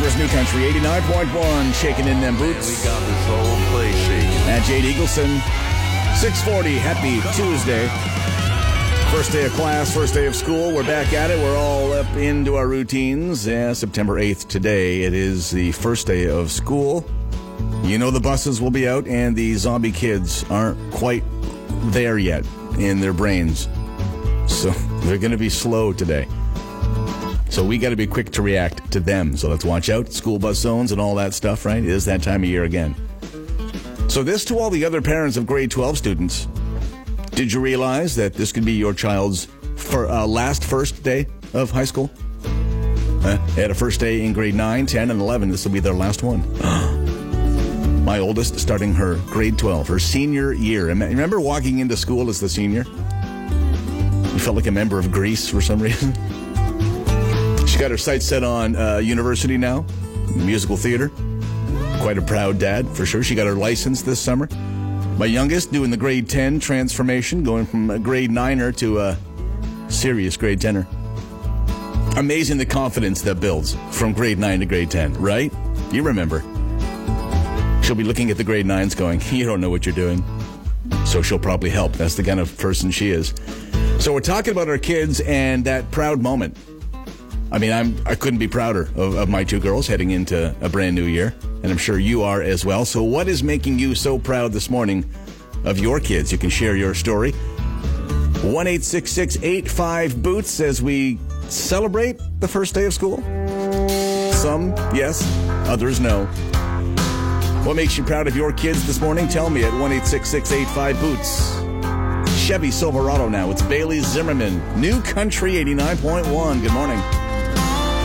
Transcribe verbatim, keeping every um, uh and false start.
Denver's New Country, eighty-nine point one, shaking in them boots. We got this whole place shaking. At Jade Eagleson, six forty, happy Tuesday. First day of class, first day of school. We're back at it. We're all up into our routines. Yeah, September eighth today. It is the first day of school. You know the buses will be out, and the zombie kids aren't quite there yet in their brains. So they're going to be slow today. So we got to be quick to react to them. So let's watch out. School bus zones and all that stuff, right? It is that time of year again. So this to all the other parents of grade twelve students. Did you realize that this could be your child's for, uh, last first day of high school? Uh, they had a first day in grade nine, ten, and eleven. This will be their last one. My oldest starting her grade twelve, her senior year. Remember walking into school as the senior? You felt like a member of Greece for some reason. She got her sights set on uh, university now, musical theater. Quite a proud dad, for sure. She got her license this summer. My youngest doing the grade ten transformation, going from a grade niner to a serious grade tenner. Amazing the confidence that builds from grade nine to grade ten, right? You remember. She'll be looking at the grade nines going, you don't know what you're doing. So she'll probably help. That's the kind of person she is. So we're talking about our kids and that proud moment. I mean, I'm, I couldn't be prouder of, of my two girls heading into a brand new year, and I'm sure you are as well. So what is making you so proud this morning of your kids? You can share your story. one eight six six eight five boots as we celebrate the first day of school. Some, yes, others, no. What makes you proud of your kids this morning? Tell me at one eight six six eight five boots. Chevy Silverado now. It's Bailey Zimmerman. New Country eighty-nine point one. Good morning.